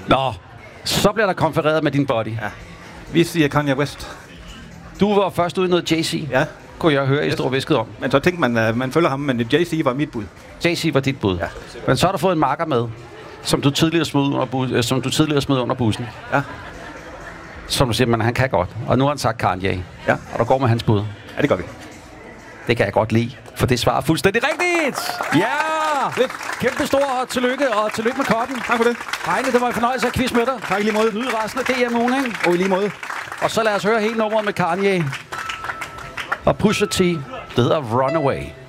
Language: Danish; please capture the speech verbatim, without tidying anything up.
Nå, så bliver der konfereret med din body. Ja. Vi siger Kanye West. Du var først ude i noget Jay-Z. Ja. Kunne jeg høre, I stod og viskede om. Men så tænkte man, at man følger ham, men Jay-Z var mit bud. Jay-Z var dit bud. Ja. Men så har du fået en marker med, som du tidligere smed under, bu- som du tidligere smed under bussen. Ja. Som du siger, men han kan godt. Og nu har han sagt Kanye. Ja. Og du går med hans bud. Ja, det gør vi. Det kan jeg godt lide, for det svarer fuldstændig rigtigt! Ja! Fedt. Kæmpe stor tillykke, og tillykke med koppen. Tak for det. Heine, det var en fornøjelse at quiz med dig. Tak i lige måde. Nyd resten af D M-ugen, ikke? Og i lige måde. Og så lad os høre hele nummeret med Kanye og Pusha T. Det hedder Runaway.